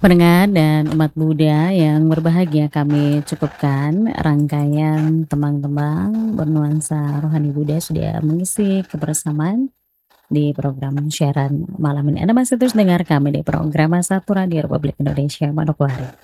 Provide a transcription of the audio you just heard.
Pendengar dan umat Buddha yang berbahagia, kami cukupkan rangkaian tembang-tembang bernuansa rohani Buddha sudah mengisi kebersamaan di program siaran malam ini. Anda masih terus dengar kami di program Satu Radio Republik Indonesia Manokwari.